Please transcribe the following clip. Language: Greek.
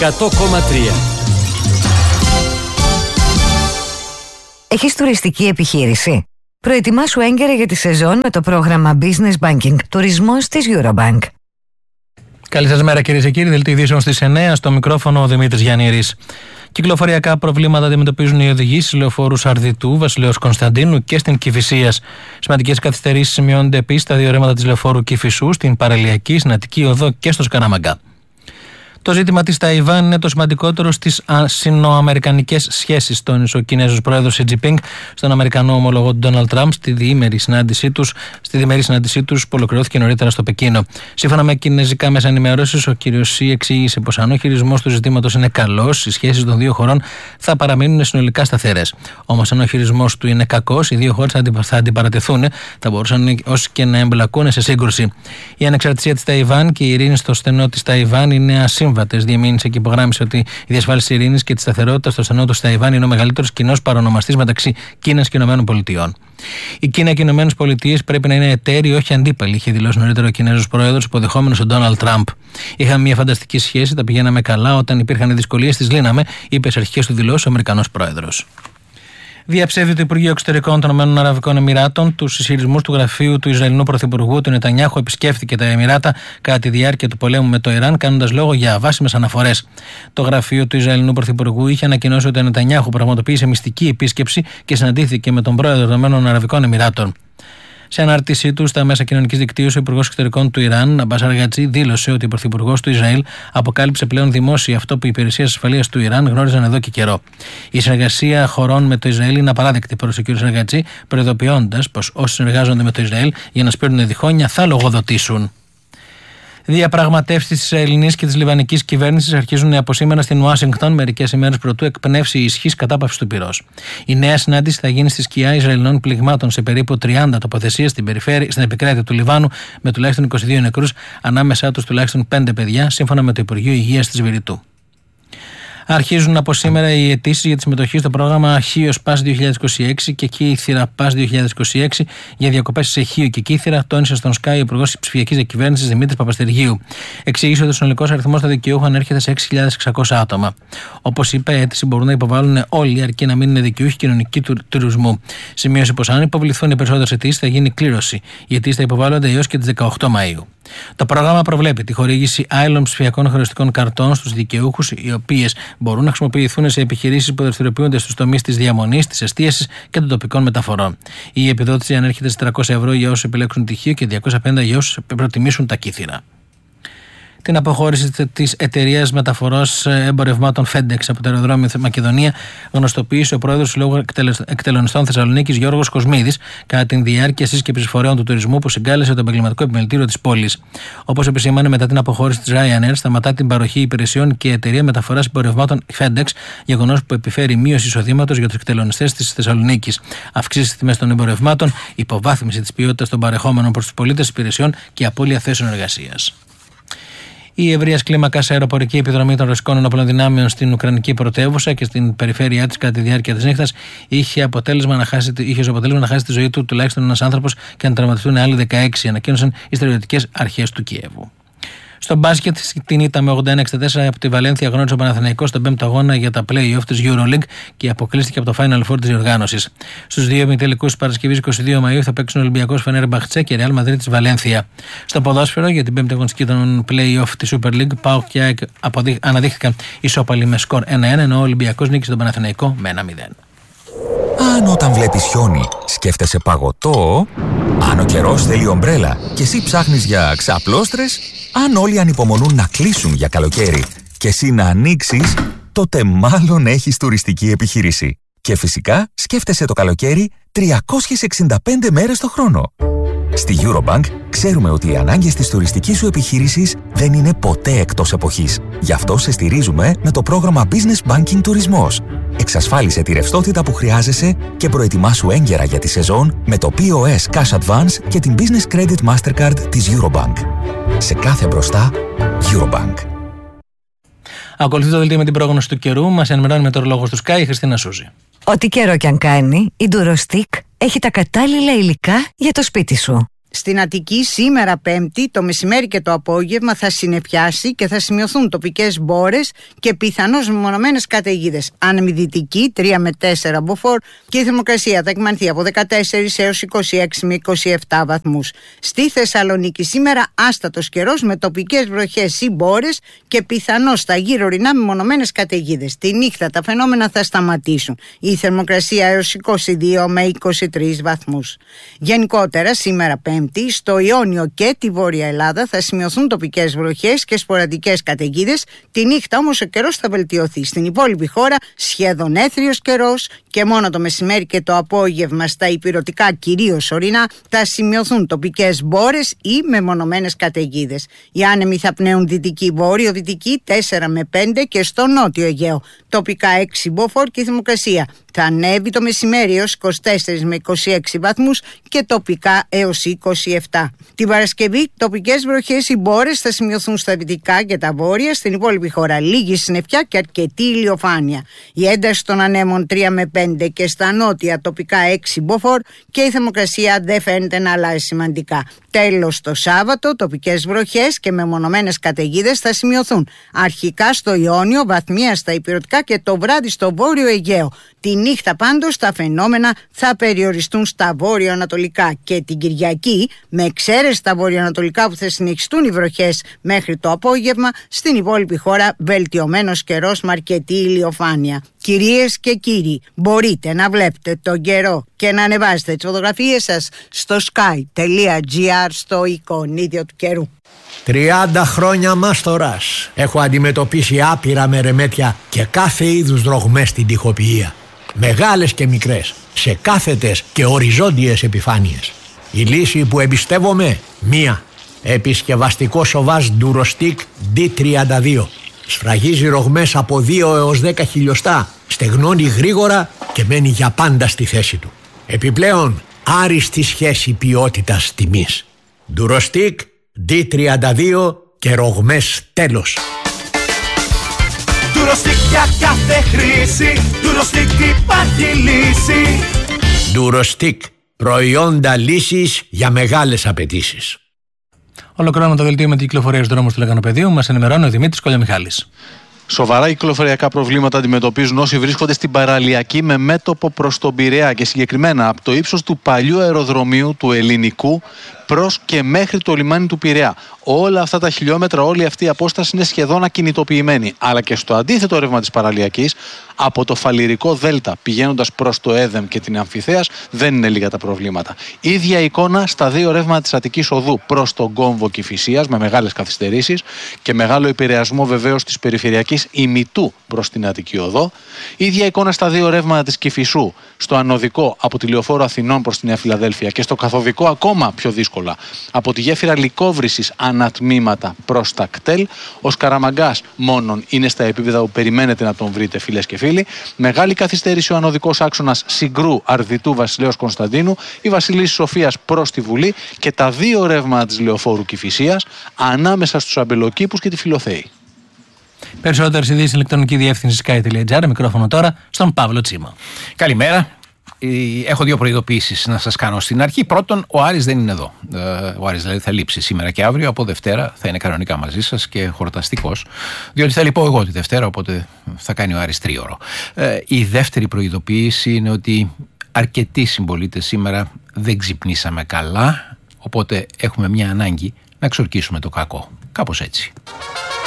100,3. Έχεις τουριστική επιχείρηση? Προετοιμάσου έγκαιρα για τη σεζόν με το πρόγραμμα Business Banking Τουρισμός της Eurobank. Καλή σας μέρα, κυρίες και κύριοι. Δελτίο ειδήσεων στις 9, στο μικρόφωνο ο Δημήτρης Γιαννήρης. Κυκλοφοριακά προβλήματα αντιμετωπίζουν οι οδηγοί στις λεωφόρους Αρδιτού, Βασιλέως Κωνσταντίνου και στην Κηφισίας. Σημαντικές καθυστερήσεις σημειώνονται επίσης στα δύο ρέματα της λεωφόρου Κηφισού, στην Παραλιακή, στην Αττική Οδό και στο Σκαραμαγκά. Το ζήτημα της Ταϊβάν είναι το σημαντικότερο στις ασινοαμερικανικές σχέσεις, τόνισε ο Κινέζος πρόεδρος Σι Τζινπίνγκ στον Αμερικανό ομολογό του Ντόναλντ Τραμπ στη διήμερη συνάντησή τους που ολοκληρώθηκε νωρίτερα στο Πεκίνο. Σύμφωνα με κινέζικα μέσα ενημέρωσης, ο κ. Σι εξήγησε πως αν ο χειρισμός του ζητήματος είναι καλός, οι σχέσεις των δύο χωρών θα παραμείνουν συνολικά σταθερές. Όμως, αν ο χειρισμός του είναι κακός, οι δύο χώρες θα αντιπαρατεθούν, θα μπορούσαν όσοι και να εμπλακούν σε σύγκρουση. Η ανεξαρτησία της Ταϊβάν και η ειρήνη στο στενό της Ταϊβάν είναι ασύμβατες. Διαμήνυσε και υπογράμμισε ότι η διασφάλιση της ειρήνης και της σταθερότητας στο στενό του Ταϊβάν είναι ο μεγαλύτερος κοινός παρονομαστής μεταξύ Κίνας και ΗΠΑ. Η Κίνα και οι ΗΠΑ πρέπει να είναι εταίροι, όχι αντίπαλοι, είχε δηλώσει νωρίτερα ο Κινέζος πρόεδρος, υποδεχόμενος τον Ντόναλντ Τραμπ. Είχαμε μια φανταστική σχέση, τα πηγαίναμε καλά. Όταν υπήρχαν δυσκολίες, τις λύναμε, είπε σε αρχικές του δηλώσεις ο Αμερικανός πρόεδρος. Διαψεύδει το Υπουργείο Εξωτερικών των ΗΠΑ τους ισχυρισμούς του γραφείου του Ισραηλινού Πρωθυπουργού του Νετανιάχου. Επισκέφθηκε τα Εμιράτα κατά τη διάρκεια του πολέμου με το Ιράν, κάνοντας λόγο για αβάσιμες αναφορές. Το γραφείο του Ισραηλινού Πρωθυπουργού είχε ανακοινώσει ότι ο Νετανιάχου πραγματοποίησε μυστική επίσκεψη και συναντήθηκε με τον πρόεδρο των ΗΠΑ. Σε ανάρτησή του στα μέσα κοινωνικής δικτύωσης, ο Υπουργός Εξωτερικών του Ιράν, Αμπάς Αργατζή, δήλωσε ότι ο Πρωθυπουργός του Ισραήλ αποκάλυψε πλέον δημόσια αυτό που οι υπηρεσίες ασφαλείας του Ιράν γνώριζαν εδώ και καιρό. Η συνεργασία χωρών με το Ισραήλ είναι απαράδεκτη, προς ο κ. Αργατζή, προειδοποιώντας πως όσοι συνεργάζονται με το Ισραήλ για να σπέρνουν διχόνια θα λογοδοτήσουν. Διαπραγματεύσεις της Ισραηλινής και της Λιβανικής κυβέρνησης αρχίζουν από σήμερα στην Ουάσιγκτον, μερικές ημέρες πρωτού εκπνεύσει η ισχύς κατάπαυση του πυρός. Η νέα συνάντηση θα γίνει στη σκιά Ισραηλινών πληγμάτων σε περίπου 30 τοποθεσίες στην επικράτεια του Λιβάνου, με τουλάχιστον 22 νεκρούς, ανάμεσά τους τουλάχιστον 5 παιδιά, σύμφωνα με το Υπουργείο Υγείας της Βηρητού. Αρχίζουν από σήμερα οι αιτήσεις για τη συμμετοχή στο πρόγραμμα Χίος Pass 2026 και Κύθυρα Pass 2026 για διακοπές σε Χίο και Κύθυρα, τόνισε στον Sky ο Υπουργός της Ψηφιακής Διακυβέρνησης Δημήτρης Παπαστεργίου. Εξήγησε ότι ο συνολικός αριθμός των δικαιούχων ανέρχεται σε 6.600 άτομα. Όπως είπε, αίτηση μπορούν να υποβάλουν όλοι, αρκεί να μην είναι δικαιούχοι κοινωνικού τουρισμού. Σημείωσε πως αν υποβληθούν οι περισσότερες αιτήσεις θα γίνει κλήρωση. Οι αιτήσεις θα υποβάλλονται έως και τις 18 Μαΐου. Το πρόγραμμα προβλέπει τη χορήγηση άειλων ψηφιακών χρεωστικών καρτών στους δικαιούχους, οι οποίες μπορούν να χρησιμοποιηθούν σε επιχειρήσεις που δραστηριοποιούνται στους τομείς της διαμονής, της εστίασης και των τοπικών μεταφορών. Η επιδότηση ανέρχεται σε 300 ευρώ για όσους επιλέξουν τυχείο και 250 για όσους προτιμήσουν τα κύθυρα. Την αποχώρηση της εταιρείας μεταφοράς εμπορευμάτων FedEx από το αεροδρόμιο Μακεδονία γνωστοποίησε ο πρόεδρος του Συλλόγου Εκτελωνιστών Θεσσαλονίκης Γιώργος Κοσμίδης κατά τη διάρκεια σύσκεψης φορέων του τουρισμού που συγκάλεσε το επαγγελματικό επιμελητήριο της πόλης. Όπως επισήμανε, μετά την αποχώρηση της Ryanair, σταματά την παροχή υπηρεσιών και η εταιρεία μεταφοράς εμπορευμάτων FedEx, γεγονός που επιφέρει μείωση εισοδήματος για τους εκτελωνιστές της Θεσσαλονίκης, αυξήσεις στις τιμές των εμπορευμάτων, υποβάθμιση της ποιότητας των παρεχόμενων προς τους πολίτες υπηρεσιών και απώλεια θέσεων εργασίας. Η ευρείας κλίμακας αεροπορική επιδρομή των ρωσικών ενόπλων δυνάμεων στην Ουκρανική πρωτεύουσα και στην περιφέρειά της κατά τη διάρκεια της νύχτας είχε ως αποτέλεσμα να χάσει τη ζωή του τουλάχιστον ένας άνθρωπος και να τραυματιστούν άλλοι 16, ανακοίνωσαν οι στρατιωτικές αρχές του Κιέβου. Στο μπάσκετ, την ήττα με 81-64 από τη Βαλένθια γνώρισε ο Παναθηναϊκός στον 5ο αγώνα για τα play-off της EuroLeague και αποκλείστηκε από το Final Four της διοργάνωσης. Στους δύο ημιτελικούς της Παρασκευής 22 Μαΐου θα παίξουν ο Ολυμπιακός Φενέρμπαχτσε και Real Madrid της Βαλένθια. Στο ποδόσφαιρο, για την 5η αγωνιστική των play-off της Super League, ΠΑΟΚ και ΑΕΚ αναδείχθηκαν ισόπαλοι με σκορ 1-1, ενώ ο Ολυμπιακός νίκησε τον Παναθηναϊκό με 1-0. Αν όταν βλέπεις χιόνι σκέφτεσαι παγωτό, αν ο καιρός θέλει ομπρέλα και εσύ ψάχνεις για ξαπλώστρες, αν όλοι ανυπομονούν να κλείσουν για καλοκαίρι και εσύ να ανοίξεις, τότε μάλλον έχεις τουριστική επιχείρηση. Και φυσικά σκέφτεσαι το καλοκαίρι 365 μέρες το χρόνο. Στη Eurobank ξέρουμε ότι οι ανάγκες της τουριστικής σου επιχείρησης δεν είναι ποτέ εκτός εποχής. Γι' αυτό σε στηρίζουμε με το πρόγραμμα Business Banking Τουρισμός. Εξασφάλισε τη ρευστότητα που χρειάζεσαι και προετοιμάσου έγκαιρα για τη σεζόν με το POS Cash Advance και την Business Credit Mastercard της Eurobank. Σε κάθε μπροστά, Eurobank. Ακολουθεί το δελτίο με την πρόγνωση του καιρού. Μας ενημερώνει με το λόγο του Sky η Χριστίνα Σούζη. Ό,τι καιρό κι αν κάνει, η Durostick έχει τα κατάλληλα υλικά για το σπίτι σου. Στην Αττική σήμερα Πέμπτη το μεσημέρι και το απόγευμα θα συννεφιάσει και θα σημειωθούν τοπικές μπόρες και πιθανώς μεμονωμένες καταιγίδες. Άνεμη δυτική 3 με 4 μποφόρ και η θερμοκρασία θα εκμανθεί από 14 έως 26 με 27 βαθμούς. Στη Θεσσαλονίκη σήμερα άστατος καιρός με τοπικές βροχές ή μπόρες και πιθανώς στα γύρω ορεινά μεμονωμένες καταιγίδες. Τη νύχτα τα φαινόμενα θα σταματήσουν. Η θερμοκρασία έως 22 με 23 βαθμούς. Γενικότερα σήμερα Πέμπτη στο Ιόνιο και τη Βόρεια Ελλάδα θα σημειωθούν τοπικές βροχές και σποραδικές καταιγίδες. Τη νύχτα όμως ο καιρός θα βελτιωθεί. Στην υπόλοιπη χώρα σχεδόν έθριος καιρός και μόνο το μεσημέρι και το απόγευμα στα ηπειρωτικά κυρίως ορεινά θα σημειωθούν τοπικές μπόρες ή μεμονωμένες καταιγίδες. Οι άνεμοι θα πνέουν δυτική βόρειο-δυτική 4 με 5 και στο νότιο Αιγαίο τοπικά 6 μποφόρ και η θερμοκρασία θα ανέβει το μεσημέρι έως 24 με 26 βαθμούς και τοπικά έως 27. Την Παρασκευή τοπικές βροχές ή μπόρες θα σημειωθούν στα δυτικά και τα βόρεια, στην υπόλοιπη χώρα λίγη συννεφιά και αρκετή ηλιοφάνεια. Η ένταση των ανέμων 3 με 5 και στα νότια τοπικά 6 μποφόρ και η θερμοκρασία δεν φαίνεται να αλλάζει σημαντικά. Τέλος το Σάββατο τοπικές βροχές και μεμονωμένες καταιγίδες θα σημειωθούν αρχικά στο Ιόνιο, βαθμία στα ηπειρωτικά και το βράδυ στο βόρειο Αιγαίο. Τη νύχτα πάντως τα φαινόμενα θα περιοριστούν στα βόρειο-ανατολικά και την Κυριακή, με εξαίρεση τα βόρειο-ανατολικά που θα συνεχιστούν οι βροχές μέχρι το απόγευμα, στην υπόλοιπη χώρα βελτιωμένος καιρός με αρκετή ηλιοφάνεια. Κυρίες και κύριοι, μπορείτε να βλέπετε τον καιρό και να ανεβάσετε τις φωτογραφίες σας στο sky.gr στο εικονίδιο του καιρού. 30 χρόνια μάστορας. Έχω αντιμετωπίσει άπειρα μερεμέτια και κάθε είδους δρογμές στην τοιχοποιία. Μεγάλες και μικρές, σε κάθετες και οριζόντιες επιφάνειες. Η λύση που εμπιστεύομαι, μία. Επισκευαστικό σοβάζ Durostic D32. Σφραγίζει ρογμές από 2 έως 10 χιλιοστά, στεγνώνει γρήγορα και μένει για πάντα στη θέση του. Επιπλέον, άριστη σχέση ποιότητας τιμής. Durostic D32 και ρογμές τέλος. Durostic για κάθε χρήση, Durostic υπάρχει λύση. Durostic, προϊόντα λύσης για μεγάλες απαιτήσεις. Ολοκληρώνουμε το δελτίο με την κυκλοφορία στους δρόμους του Λεκανοπεδίου. Μας ενημερώνει ο Δημήτρης Κολιαμιχάλης. Σοβαρά κυκλοφοριακά προβλήματα αντιμετωπίζουν όσοι βρίσκονται στην παραλιακή με μέτωπο προς τον Πειραιά και συγκεκριμένα από το ύψος του παλιού αεροδρομίου του Ελληνικού προς και μέχρι το λιμάνι του Πειραιά. Όλα αυτά τα χιλιόμετρα, όλη αυτή η απόσταση είναι σχεδόν ακινητοποιημένη. Αλλά και στο αντίθετο ρεύμα της παραλιακής, από το Φαλιρικό Δέλτα πηγαίνοντας προς το Έδεμ και την Αμφιθέας, δεν είναι λίγα τα προβλήματα. Ίδια εικόνα στα δύο ρεύματα της Αττικής Οδού προς τον κόμβο Κηφισίας με μεγάλες καθυστερήσεις και μεγάλο επηρεασμό βεβαίως της περιφερειακής ημιτού προς την Αττική Οδό. Ίδια εικόνα στα δύο ρεύματα της Κηφισού, στο ανωδικό από τη Λεωφόρο Αθηνών προς τη Νέα Φιλαδέλφια και στο καθοδικό ακόμα πιο δύσκολα από τη γέφυρα Λυκόβρησης ανατμήματα προς τα κτέλ. Ο Σκαραμαγκάς μόνον είναι στα επίπεδα που περιμένετε να τον βρείτε, φίλες και φίλοι. Μεγάλη καθυστέρηση ο ανωδικός άξονας Συγκρού Αρδιτού Βασιλέως Κωνσταντίνου, η Βασιλής Σοφίας προς τη Βουλή και τα δύο ρεύματα της Λεωφόρου Κηφισίας ανάμεσα στους Αμπελοκήπους και τη Φιλοθέη. Περισσότερες ειδήσεις στην ηλεκτρονική διεύθυνση sky.gr. Μικρόφωνο τώρα στον Παύλο Τσίμα. Καλημέρα. Έχω δύο προειδοποιήσεις να σας κάνω στην αρχή. Πρώτον, ο Άρης δεν είναι εδώ. Ο Άρης δηλαδή θα λείψει σήμερα και αύριο. Από Δευτέρα θα είναι κανονικά μαζί σας και χορταστικός. Διότι θα λείπω εγώ τη Δευτέρα, οπότε θα κάνει ο Άρης τρίωρο. Η δεύτερη προειδοποίηση είναι ότι αρκετοί συμπολίτες σήμερα δεν ξυπνήσαμε καλά. Οπότε έχουμε μια ανάγκη να εξορκίσουμε το κακό. Κάπως έτσι.